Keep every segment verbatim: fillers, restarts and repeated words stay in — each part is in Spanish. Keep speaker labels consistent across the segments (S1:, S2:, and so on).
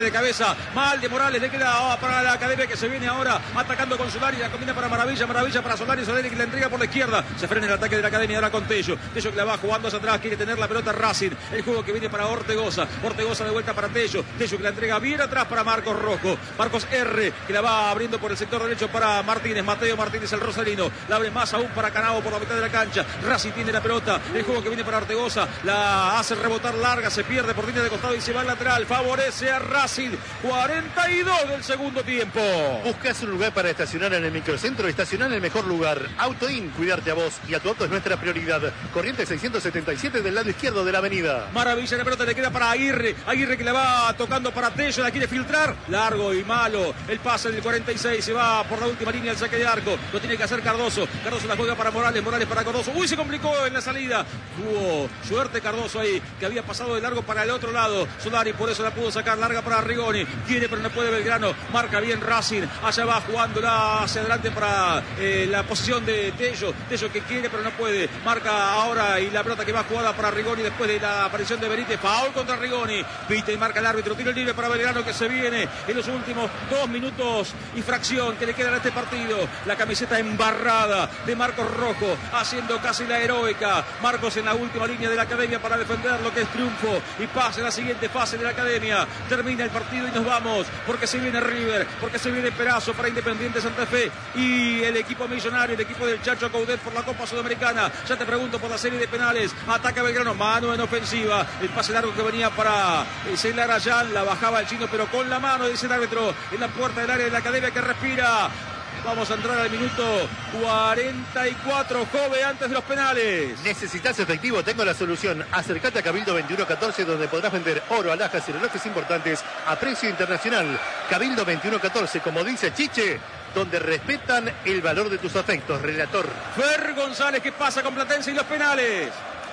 S1: de cabeza. Mal de Morales, le queda para la Academia que se viene ahora atacando con Solari. La combina para Maravilla, Maravilla para Solari. Solari que la entrega por la izquierda. Se frena el ataque de la Academia ahora con Tello. Tello que la va jugando hacia atrás, quiere tener la pelota Racing. El juego que viene para Ortegoza. Ortegoza de vuelta para Tello. Tello que la entrega bien atrás para Marcos Rojo. Marcos R que la va abriendo por el sector derecho para Martínez. Mateo Martínez, el rosarino. La abre más aún para Canavo por la mitad de la cancha. Racing tiene la pelota. El juego que viene para Ortegoza. La hace rebotar larga. Se pierde por línea de costado y se va al lateral. Favorece a Racing. cuarenta y dos del segundo tiempo.
S2: ¿Buscas un lugar para estacionar en el microcentro? Estacionar en el mejor lugar. Autoin, cuidarte a vos y a tu auto es nuestra prioridad. Corriente seiscientos setenta y siete del lado izquierdo de la avenida.
S1: Maravilla, la pelota le queda para Aguirre. Aguirre que la va tocando para Tello. La quiere filtrar. Largo y malo. El pase del cuarenta y seis. Se va por la última línea el saque de arco. Lo tiene que hacer Cardoso. Cardoso la juega para Morales. Morales para Cardoso. Uy, se complicó en la salida. Tuvo suerte Cardoso ahí, que había pasado de largo para el otro lado. Solari por eso la pudo sacar larga para Rigoni. Quiere pero no puede Belgrano. Marca bien Racing. Allá va jugándola hacia adelante para eh, la posición de Tello. Tello que quiere pero no puede. Marca ahora y la pelota que va jugada para Rigoni después de la aparición de Benítez. Foul contra Rigoni. Pita y marca el árbitro. Tiro libre para Belgrano que se viene en los últimos dos minutos y fracción que le quedan a este partido. La camiseta embarrada de Marcos Rojo haciendo casi la heroica. Marcos en la última línea de la Academia para defender lo que es triunfo y pase a la siguiente fase de la Academia. Termina el partido y nos vamos porque se viene River, porque se viene Perazo para Independiente Santa Fe y el equipo millonario, el equipo del Chacho Coudet por la Copa Sudamericana. Ya te pregunto por la serie de penales. Ataca Belgrano, mano en ofensiva. El pase largo que venía para Ceylar Ayán, la bajaba el chino pero con la mano, dice el árbitro, en la puerta del área de la Academia que respira. Vamos a entrar al minuto cuarenta y cuatro, Jove, antes de los penales.
S2: ¿Necesitas efectivo? Tengo la solución. Acércate a Cabildo veintiuno catorce, donde podrás vender oro, alhajas y relojes importantes a precio internacional. Cabildo veintiuno catorce, como dice Chiche, donde respetan el valor de tus afectos. Relator
S1: Fer González, que pasa con Platense y los penales.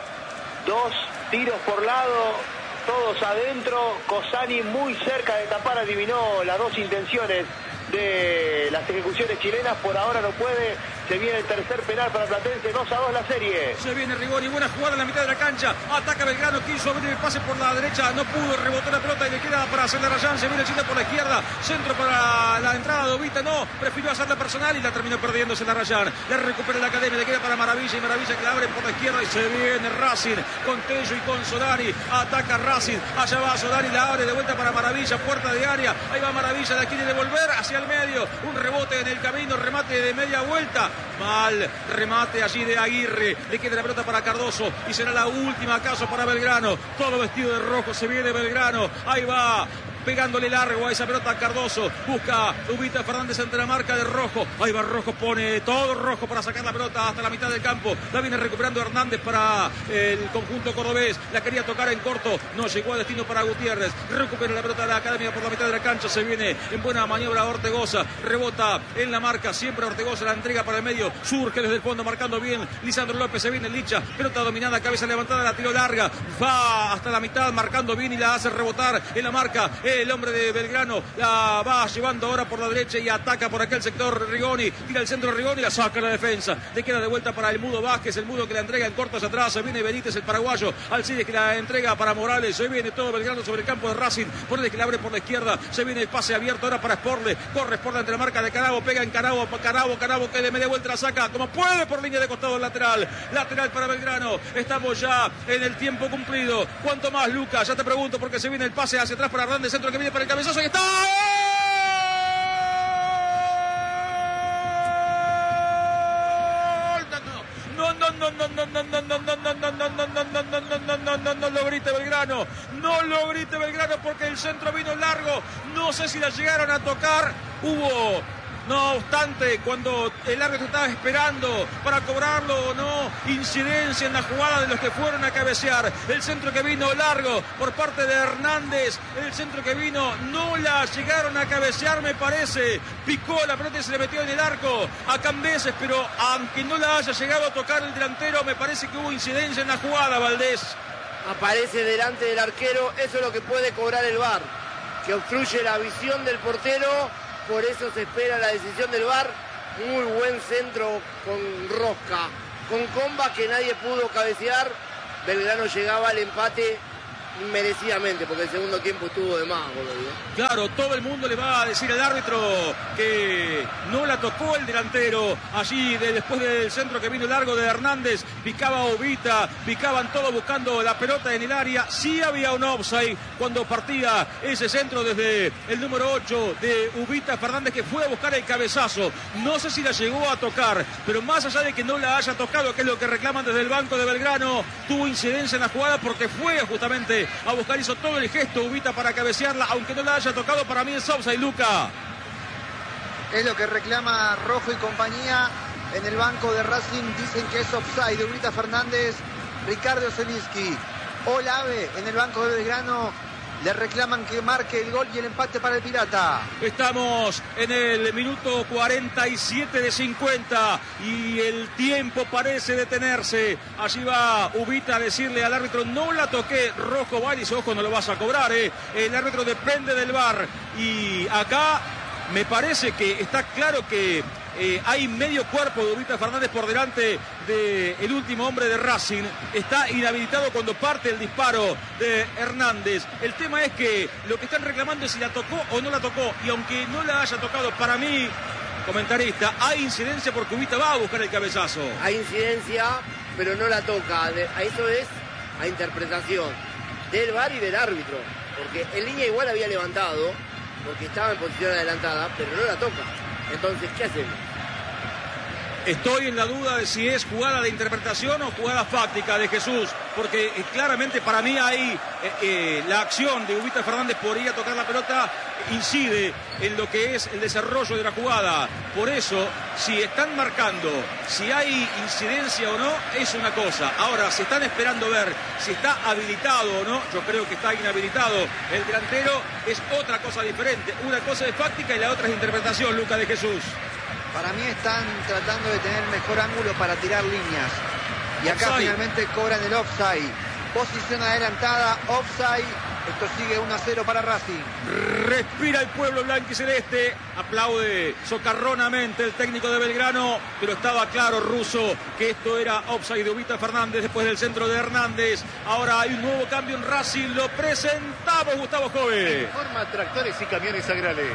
S3: Dos tiros por lado, todos adentro. Cosani muy cerca de tapar, adivinó las dos intenciones de las ejecuciones chilenas. Por ahora no puede. Se viene el tercer penal para Platense, dos a dos la serie.
S1: Se viene Rigoni, buena jugada en la mitad de la cancha. Ataca Belgrano, quiso abrir el pase por la derecha, no pudo, rebotó la pelota y le queda para hacer la Rayán. Se viene el chile por la izquierda, centro para la entrada de Ovita, no, prefirió hacerla personal y la terminó perdiéndose la Rayán. Le recupera la Academia, le queda para Maravilla y Maravilla que la abre por la izquierda y se viene Racing con Tello y con Solari. Ataca Racing, allá va Solari, la abre de vuelta para Maravilla, puerta de área. Ahí va Maravilla, la quiere devolver hacia el medio. Un rebote en el camino, remate de media vuelta. Mal remate allí de Aguirre. Le queda la pelota para Cardoso y será la última acaso para Belgrano. Todo vestido de rojo se viene Belgrano. Ahí va pegándole largo a esa pelota a Cardoso. Busca Ubita Fernández ante la marca de Rojo. Ahí va Rojo, pone todo rojo para sacar la pelota hasta la mitad del campo. La viene recuperando Hernández para el conjunto cordobés. La quería tocar en corto. No llegó a destino para Gutiérrez. Recupera la pelota de la Academia por la mitad de la cancha. Se viene en buena maniobra Ortegoza. Rebota en la marca. Siempre Ortegoza la entrega para el medio. Surge desde el fondo marcando bien. Lisandro López se viene Licha. Pelota dominada, cabeza levantada, la tiró larga. Va hasta la mitad marcando bien y la hace rebotar en la marca. El hombre de Belgrano la va llevando ahora por la derecha y ataca por aquel sector Rigoni. Tira el centro Rigoni, la saca la defensa. Le queda de vuelta para el Mudo Vázquez. El Mudo que la entrega en corto hacia atrás. Se viene Benítez, el paraguayo. Alcides que la entrega para Morales. Se viene todo Belgrano sobre el campo de Racing. Morales que la abre por la izquierda. Se viene el pase abierto ahora para Sporle. Corre Sporle entre la marca de Canavo. Pega en Canavo. Canavo, Canavo que de media vuelta la saca como puede por línea de costado lateral. Lateral para Belgrano. Estamos ya en el tiempo cumplido. ¿Cuánto más, Lucas? Ya te pregunto porque se viene el pase hacia atrás para Hernández. Centro que viene para el cabezazo y está. No, no, no, no, no, no, no, no, no, no, no, no, no, no, no, no, no, no, no, no lo grite Belgrano, no lo grite Belgrano porque el centro vino largo, no sé si la llegaron a tocar, hubo, no obstante, cuando el árbitro estaba esperando para cobrarlo o no, incidencia en la jugada de los que fueron a cabecear, el centro que vino largo por parte de Hernández, el centro que vino, no la llegaron a cabecear me parece, picó la pelota y se le metió en el arco a Cambeses, pero aunque no la haya llegado a tocar el delantero, me parece que hubo incidencia en la jugada, Valdés.
S4: Aparece delante del arquero, eso es lo que puede cobrar el V A R, que obstruye la visión del portero. Por eso se espera la decisión del V A R. Muy buen centro con Rosca. Con Comba que nadie pudo cabecear. Belgrano llegaba al empate merecidamente, porque el segundo tiempo estuvo de más, boludo.
S1: Claro, todo el mundo le va a decir al árbitro que no la tocó el delantero. Allí, de, después del centro que vino largo de Hernández, picaba Ubita, picaban todos buscando la pelota en el área. Sí había un offside cuando partía ese centro desde el número ocho de Ubita Fernández, que fue a buscar el cabezazo. No sé si la llegó a tocar, pero más allá de que no la haya tocado, que es lo que reclaman desde el banco de Belgrano, tuvo incidencia en la jugada porque fue justamente a buscar, hizo todo el gesto Ubita para cabecearla, aunque no la haya tocado. Para mí es offside, Luca.
S5: Es lo que reclama Rojo y compañía en el banco de Racing. Dicen que es offside de Ubita Fernández. Ricardo Zielinski, Olave en el banco de Belgrano le reclaman que marque el gol y el empate para el Pirata.
S1: Estamos en el minuto cuarenta y siete de cincuenta y el tiempo parece detenerse. Allí va Ubita a decirle al árbitro: no la toqué. Rojo va y dice: ojo, no lo vas a cobrar, eh. El árbitro depende del V A R. Y acá me parece que está claro que Eh, hay medio cuerpo de Ubita Fernández por delante del último hombre de Racing. Está inhabilitado cuando parte el disparo de Hernández. El tema es que lo que están reclamando es si la tocó o no la tocó. Y aunque no la haya tocado, para mí, comentarista, hay incidencia porque Ubita va a buscar el cabezazo.
S4: Hay incidencia, pero no la toca. A eso es a interpretación del V A R y del árbitro. Porque en línea igual había levantado, porque estaba en posición adelantada, pero no la toca. Entonces, ¿qué hacemos?
S1: Estoy en la duda de si es jugada de interpretación o jugada fáctica de Jesús, porque eh, claramente para mí ahí eh, eh, la acción de Ubita Fernández por ir a tocar la pelota incide en lo que es el desarrollo de la jugada. Por eso, si están marcando, si hay incidencia o no, es una cosa. Ahora, si están esperando ver si está habilitado o no, yo creo que está inhabilitado el delantero, es otra cosa diferente. Una cosa es fáctica y la otra es interpretación, Lucas de Jesús.
S5: Para mí están tratando de tener mejor ángulo para tirar líneas. Y acá
S1: Offside.
S5: Finalmente cobran el offside. Posición adelantada, offside. Esto sigue uno a cero para Racing.
S1: Respira el pueblo blanquiceleste. Aplaude socarronamente el técnico de Belgrano. Pero estaba claro, Russo, que esto era offside de Ubita Fernández después del centro de Hernández. Ahora hay un nuevo cambio en Racing. Lo presentamos, Gustavo Jove.
S2: Forma tractores y camiones Agrale.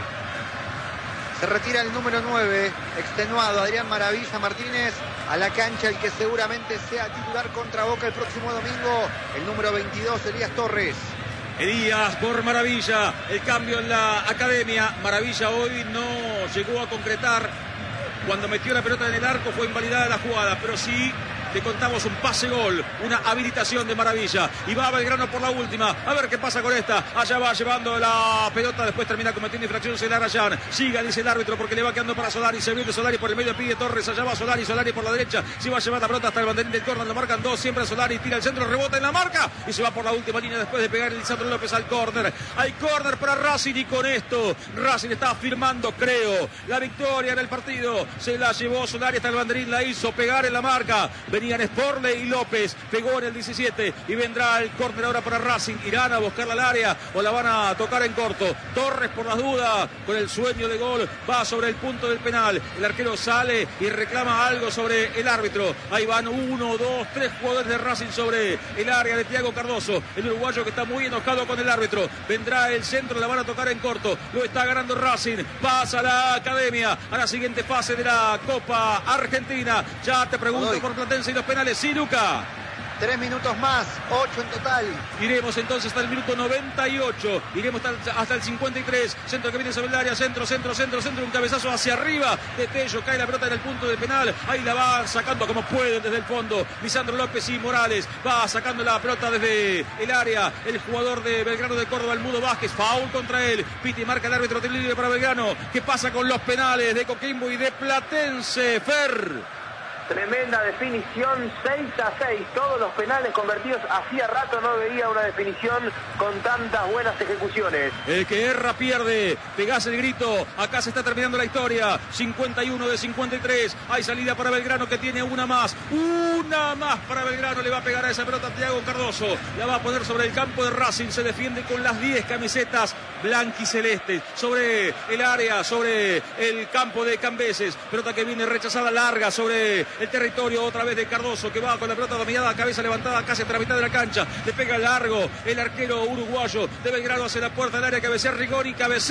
S5: Se retira el número nueve, extenuado, Adrián Maravilla Martínez, a la cancha el que seguramente sea titular contra Boca el próximo domingo, el número veintidós, Elías Torres.
S1: Elías por Maravilla, el cambio en la academia. Maravilla hoy no llegó a concretar. Cuando metió la pelota en el arco fue invalidada la jugada, pero sí le contamos un pase-gol, una habilitación de Maravilla. Y va a Belgrano por la última. A ver qué pasa con esta. Allá va llevando la pelota. Después termina cometiendo infracción Celar Ayán. Siga, dice el árbitro, porque le va quedando para Solari. Se viene Solari por el medio, pide Torres. Allá va Solari. Solari por la derecha. Se va a llevar la pelota hasta el banderín del córner. Lo marcan dos. Siempre Solari tira el centro. Rebota en la marca. Y se va por la última línea después de pegar el Lisandro López al córner. Hay córner para Racing. Y con esto Racing está firmando, creo, la victoria en el partido. Se la llevó Solari hasta el banderín. La hizo pegar en la marca. Venían Sporley y López, pegó en el diecisiete y vendrá el córner ahora para Racing. Irán a buscarla al área o la van a tocar en corto. Torres, por las dudas, con el sueño de gol, va sobre el punto del penal. El arquero sale y reclama algo sobre el árbitro. Ahí van uno, dos, tres jugadores de Racing sobre el área de Thiago Cardoso, el uruguayo que está muy enojado con el árbitro. Vendrá el centro, la van a tocar en corto. Lo está ganando Racing. Pasa la academia a la siguiente fase de la Copa Argentina. Ya te pregunto
S5: Hoy.
S1: por Platense y los penales. Sí, Luca.
S5: Tres minutos más, ocho en total.
S1: Iremos entonces hasta el minuto noventa y ocho. Iremos hasta, hasta el cincuenta y tres. Centro que viene sobre el área. Centro, centro, centro, centro. Un cabezazo hacia arriba de Tello. Cae la pelota en el punto del penal. Ahí la va sacando como pueden desde el fondo. Lisandro López y Morales. Va sacando la pelota desde el área. El jugador de Belgrano de Córdoba, el Mudo Vázquez. Foul contra él. Piti marca el árbitro libre para Belgrano. ¿Qué pasa con los penales de Coquimbo y de Platense? Fer.
S3: Tremenda definición, seis a seis, todos los penales convertidos. Hacía rato no veía una definición con tantas buenas ejecuciones.
S1: El que erra pierde, pegás el grito, acá se está terminando la historia. Cincuenta y uno de cincuenta y tres, hay salida para Belgrano que tiene una más, una más para Belgrano. Le va a pegar a esa pelota Thiago Cardoso, la va a poner sobre el campo de Racing. Se defiende con las diez camisetas blanquicelestes sobre el área, sobre el campo de Cambeses. Pelota que viene rechazada larga sobre el territorio otra vez de Cardoso, que va con la pelota dominada, cabeza levantada casi entre la mitad de la cancha. Le pega largo el arquero uruguayo de Belgrano hacia la puerta del área, cabecea Rigoni, cabecea